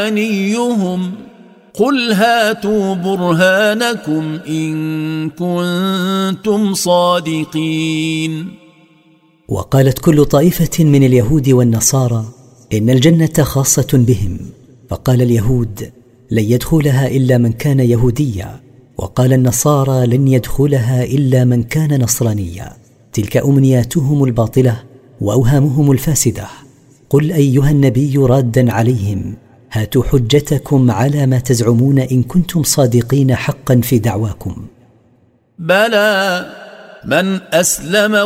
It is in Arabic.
أمانيهم قل هاتوا برهانكم إن كنتم صادقين. وقالت كل طائفة من اليهود والنصارى إن الجنة خاصة بهم، فقال اليهود لن يدخلها إلا من كان يهوديا، وقال النصارى لن يدخلها إلا من كان نصرانيا. تلك أمنياتهم الباطلة وأوهامهم الفاسدة. قل أيها النبي رادا عليهم هاتوا حجتكم على ما تزعمون إن كنتم صادقين حقا في دعواكم. بلى من أسلم